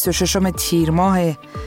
26 تیر ماه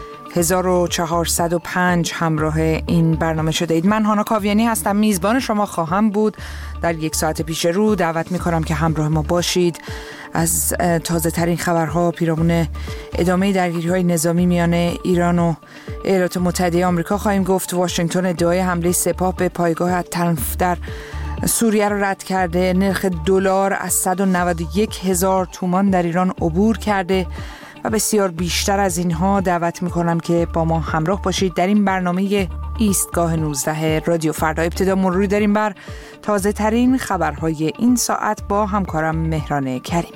1405 همراه این برنامه شده اید. من هانا کاویانی هستم، میزبان شما خواهم بود در یک ساعت پیش رو. دعوت میکنم که همراه ما باشید. از تازه ترین خبرها پیرامون ادامه درگیری‌های نظامی میان ایران و ایالات متحده آمریکا خواهیم گفت. واشنگتن ادعای حمله سپاه به پایگاه التنف در سوریه را رد کرده. نرخ دلار از 191,000 تومان در ایران عبور کرده و بسیار بیشتر از اینها. دعوت میکنم که با ما همراه باشید در این برنامه ایستگاه 19 رادیو فردا. ابتدا مروری داریم بر تازه ترین خبرهای این ساعت با همکارم مهران کریمی.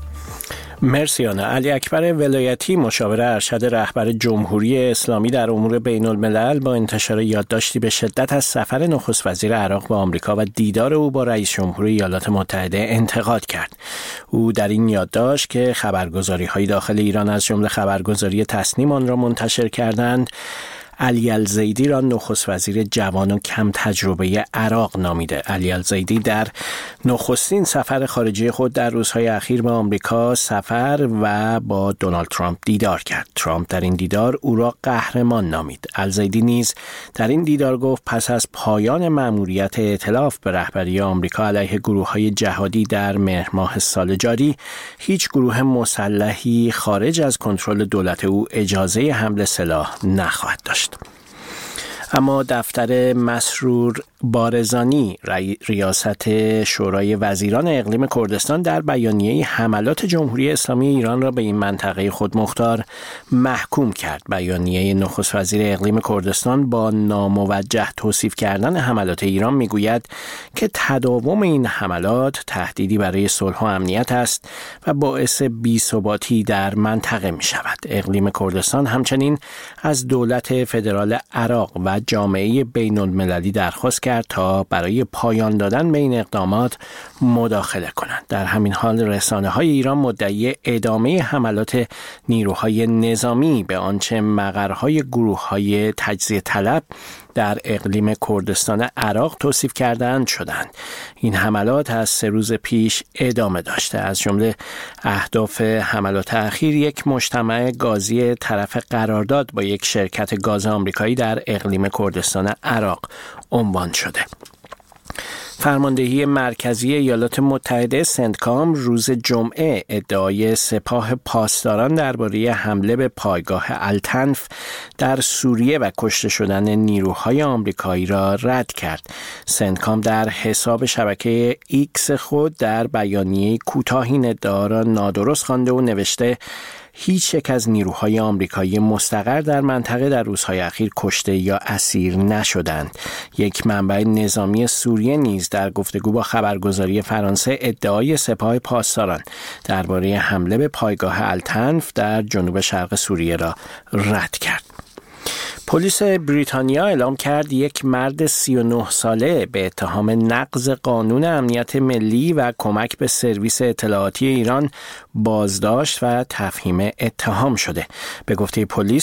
مرسی آنا. علی اکبر ولایتی مشاور ارشد رهبر جمهوری اسلامی در امور بین الملل با انتشار یادداشتی به شدت از سفر نخست وزیر عراق به آمریکا و دیدار او با رئیس جمهور ایالات متحده انتقاد کرد. او در این یادداشت که خبرگزاری‌های داخل ایران از جمله خبرگزاری تصنیم آن را منتشر کردند، علی الزیدی را نخست وزیر جوان و کم تجربه عراق نامیده. علی الزیدی در نخستین سفر خارجی خود در روزهای اخیر به آمریکا سفر و با دونالد ترامپ دیدار کرد. ترامپ در این دیدار او را قهرمان نامید. الزیدی نیز در این دیدار گفت پس از پایان مأموریت ائتلاف به رهبری آمریکا علیه گروه‌های جهادی در مهر ماه سال جاری، هیچ گروه مسلحی خارج از کنترل دولت او اجازه حمل سلاح نخواهد داشت. اما دفتر مسرور بارزانی ریاست شورای وزیران اقلیم کردستان در بیانیه حملات جمهوری اسلامی ایران را به این منطقه خودمختار محکوم کرد. بیانیه نخست وزیر اقلیم کردستان با ناموجه توصیف کردن حملات ایران میگوید که تداوم این حملات تهدیدی برای صلح و امنیت است و باعث بی‌ثباتی در منطقه می شود. اقلیم کردستان همچنین از دولت فدرال عراق و جامعه بین المللی درخواست کرد تا برای پایان دادن به این اقدامات مداخله کنند. در همین حال رسانه‌های ایران مدعی ادامه حملات نیروهای نظامی به آنچه مقرهای گروه‌های تجزیه طلب در اقلیم کردستان عراق توصیف کردند شدند. این حملات از 3 روز پیش ادامه داشته. از جمله اهداف حملات اخیر یک مجتمع گازی طرف قرارداد با یک شرکت گاز آمریکایی در اقلیم کردستان عراق عنوان شده. فرماندهی مرکزی ایالات متحده سنتکام روز جمعه ادعای سپاه پاسداران درباره حمله به پایگاه التنف در سوریه و کشته شدن نیروهای آمریکایی را رد کرد. سنتکام در حساب شبکه ایکس خود در بیانیه کوتاهی این ادعا را نادرست خوانده و نوشته هیچ یک از نیروهای آمریکایی مستقر در منطقه در روزهای اخیر کشته یا اسیر نشدند. یک منبع نظامی سوریه نیز در گفتگو با خبرگزاری فرانسه ادعای سپاه پاسداران درباره حمله به پایگاه التنف در جنوب شرق سوریه را رد کرد. پلیس بریتانیا اعلام کرد یک مرد 39 ساله به اتهام نقض قانون امنیت ملی و کمک به سرویس اطلاعاتی ایران بازداشت و تفهیم اتهام شده. به گفته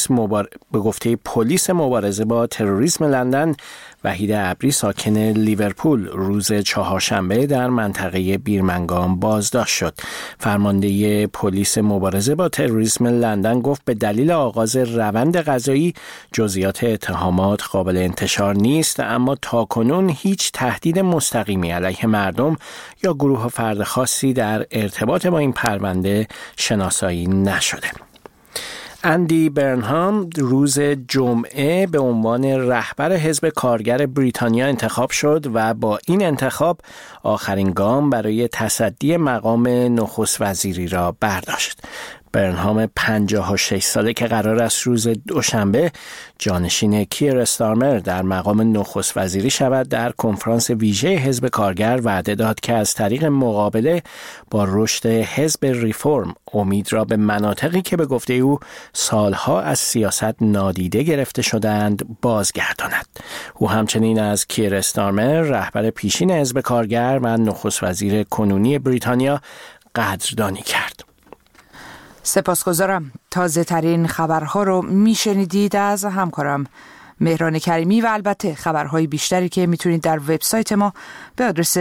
پلیس مبارزه با تروریسم لندن، وحید ابری ساکن لیورپول روز چهارشنبه در منطقه بیرمنگام بازداشت شد. فرمانده پلیس مبارزه با تروریسم لندن گفت به دلیل آغاز روند قضایی جزئیات اتهامات قابل انتشار نیست، اما تاکنون هیچ تهدید مستقیمی علیه مردم یا گروه و فرد خاصی در ارتباط با این پرونده شناسایی نشده. اندی برنهام روز جمعه به عنوان رهبر حزب کارگر بریتانیا انتخاب شد و با این انتخاب آخرین گام برای تصدی مقام نخست وزیری را برداشت. برنهام 56 ساله که قرار است روز دوشنبه جانشین کیر استارمر در مقام نخست وزیری شود، در کنفرانس ویژه حزب کارگر وعده داد که از طریق مقابله با رشد حزب ریفرم امید را به مناطقی که به گفته او سالها از سیاست نادیده گرفته شدند بازگرداند. او همچنین از کیر استارمر رهبر پیشین حزب کارگر و نخست وزیر کنونی بریتانیا قدردانی کرد. سپاسگزارم. تازه ترین خبرها رو میشنیدید از همکارم مهران کریمی و البته خبرهای بیشتری که میتونید در وبسایت ما به آدرس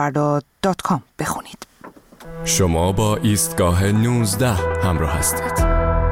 radiofarda.com بخونید. شما با ایستگاه 19 همراه هستید.